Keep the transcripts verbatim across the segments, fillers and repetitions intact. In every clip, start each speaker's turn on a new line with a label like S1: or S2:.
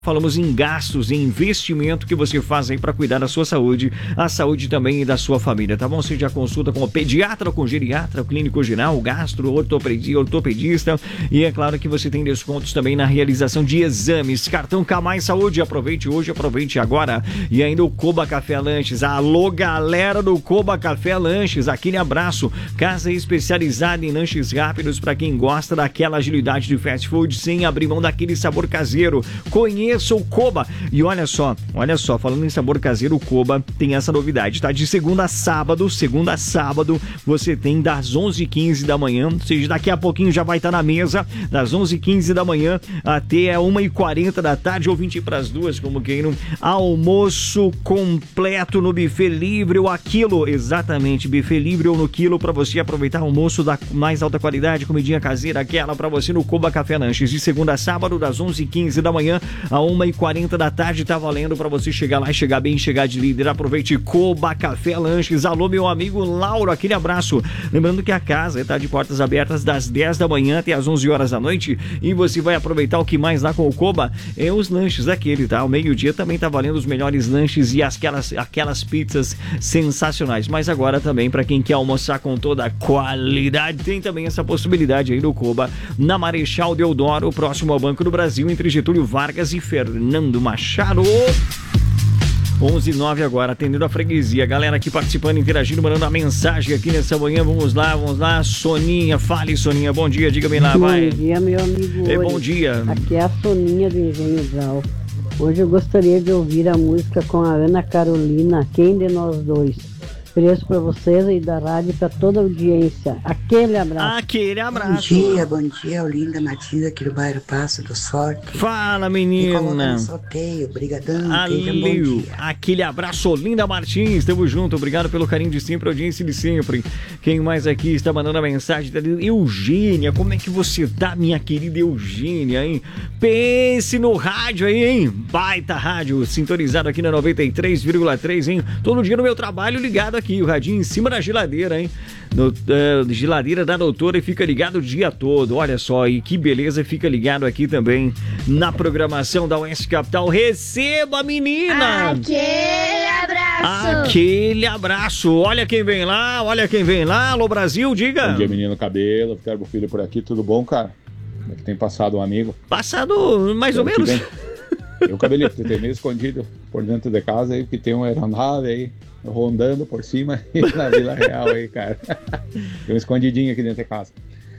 S1: Falamos em gastos, em investimento que você faz aí para cuidar da sua saúde, a saúde também da sua família, tá bom? Seja consulta com o pediatra, com o geriatra, o clínico geral, o gastro, ortopedia, ortopedista, e é claro que você tem descontos também na realização de exames. Cartão K Mais Saúde, aproveite hoje, aproveite agora. E ainda o Koba Café Lanches. Alô, galera do Koba Café Lanches, aquele abraço. Casa especializada em lanches rápidos para quem gosta daquela agilidade de fast food sem abrir mão daquele sabor caseiro. Conheça o Koba. E olha só, olha só, falando em sabor caseiro, o Koba tem essa novidade, tá? De segunda a sábado, segunda a sábado, você tem das onze e quinze da manhã, ou seja, daqui a pouquinho já vai estar na mesa, das onze e quinze da manhã até uma e quarenta da tarde, ou vinte para as duas, como queiram, almoço completo no buffet livre ou a quilo, exatamente, buffet livre ou no quilo, para você aproveitar almoço da mais alta qualidade, comidinha caseira, aquela para você no Koba Café Lanches, de segunda a sábado, das onze e quinze da manhã a uma e quarenta da tarde, tá valendo para você chegar lá e chegar bem, chegar de líder. Aproveite Koba Café Lanches. Alô, meu amigo Lauro, aquele abraço. Lembrando que a casa está de portas abertas das dez da manhã até as onze horas da noite, e você vai aproveitar o que mais lá com o Koba é os lanches daquele, tá? Ao meio-dia também tá valendo os melhores lanches e aquelas, aquelas pizzas sensacionais. Mas agora também, para quem quer almoçar com toda a qualidade, tem também essa possibilidade aí do Koba na Marechal Deodoro, próximo ao Banco do Brasil, entre Getúlio Vargas e Fernando Machado. onze e nove agora, atendendo a freguesia. Galera aqui participando, interagindo, mandando uma mensagem aqui nessa manhã. Vamos lá, vamos lá. Soninha, fale, Soninha. Bom dia, diga-me lá, vai.
S2: Bom dia, meu amigo.
S1: Ei, bom dia.
S2: Aqui é a Soninha do Engenho Brau. Hoje eu gostaria de ouvir a música com a Ana Carolina, Quem de Nós Dois. Preço para vocês e da rádio, para toda a audiência. Aquele abraço.
S1: Aquele abraço.
S3: Bom dia, bom dia, Olinda Martins, aqui do bairro Passo do Sorte.
S1: Fala, menina.
S3: E sorteio, brigadão.
S1: Aleu. Aquele abraço, Olinda Martins. Estamos juntos, obrigado pelo carinho de sempre, audiência de sempre. Quem mais aqui está mandando a mensagem? Eugênia, como é que você tá, minha querida Eugênia, hein? Pense no rádio aí, hein? Baita rádio, sintonizado aqui na noventa e três vírgula três, hein? Todo dia no meu trabalho ligado aqui, o radinho em cima da geladeira, hein? No, uh, geladeira da doutora, e fica ligado o dia todo. Olha só, e que beleza, fica ligado aqui também na programação da Oeste Capital. Receba, menina!
S4: Aquele abraço!
S1: Aquele abraço! Olha quem vem lá, olha quem vem lá. Alô, Brasil, diga!
S5: Bom dia, menino Cabelo, Vitor Filho por aqui, tudo bom, cara? Como é que tem passado um amigo?
S1: Passado mais ou menos.
S5: Eu, Cabelito, tem meio escondido por dentro de casa aí, que tem uma aeronave aí rondando por cima e na Vila Real aí, cara. Tem um escondidinho aqui dentro de casa.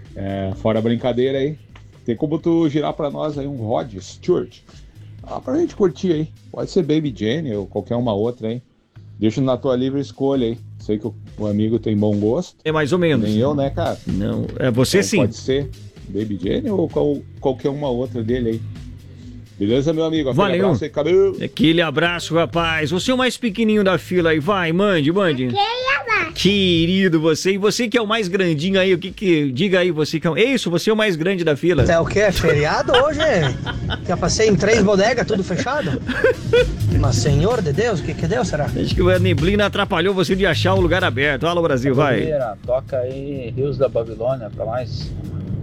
S5: É, fora a brincadeira aí, tem como tu girar pra nós aí um Rod Stewart. Ah, pra gente curtir aí. Pode ser Baby Jane ou qualquer uma outra aí. Deixa na tua livre escolha aí. Sei que o, o amigo tem bom gosto.
S1: É mais ou menos.
S5: Nem eu, né, cara?
S1: Não, é você então, sim.
S5: Pode ser Baby Jane ou qual, qualquer uma outra dele aí. Beleza, meu amigo? Aquele
S1: Valeu.
S5: Abraço aí, cabelo.
S1: Aquele abraço, rapaz. Você é o mais pequenininho da fila aí. Vai, mande, mande.
S4: Aquele abraço.
S1: Querido você. E você que é o mais grandinho aí, o que que... Diga aí, você que é... É isso, você é o mais grande da fila.
S6: É o quê? É feriado hoje? Já passei em três bodegas, tudo fechado? Mas, senhor de Deus, o que que deu, será?
S1: Acho que a neblina atrapalhou você de achar o lugar aberto. Alô, Brasil, vai.
S7: Toca aí Rios da Babilônia pra mais.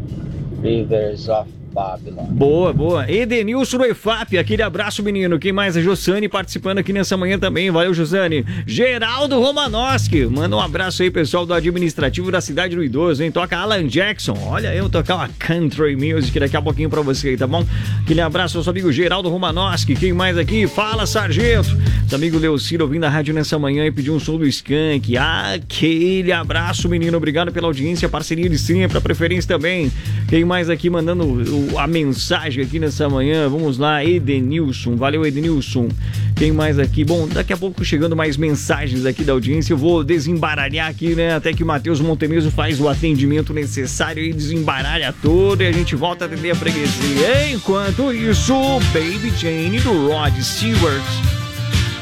S7: Rivers of Babylon.
S1: Boa, boa. Edenilson do E F A P, aquele abraço, menino. Quem mais? A Josane participando aqui nessa manhã também. Valeu, Josane. Geraldo Romanoski, manda um abraço aí, pessoal do administrativo da Cidade do Idoso, hein? Toca Alan Jackson. Olha, eu tocar uma country music daqui a pouquinho pra você aí, tá bom? Aquele abraço ao seu amigo Geraldo Romanoski. Quem mais aqui? Fala, sargento. Seu amigo Leociro ouvindo a rádio nessa manhã e pediu um som do Skank. Aquele abraço, menino. Obrigado pela audiência, parceria de sempre, a preferência também. Quem mais aqui mandando o a mensagem aqui nessa manhã? Vamos lá, Edenilson. Valeu, Edenilson. Tem mais aqui? Bom, daqui a pouco chegando mais mensagens aqui da audiência. Eu vou desembaralhar aqui, né? Até que o Matheus Montemeso faz o atendimento necessário e desembaralha tudo e a gente volta a atender a freguesia. Enquanto isso, Baby Jane do Rod Stewart.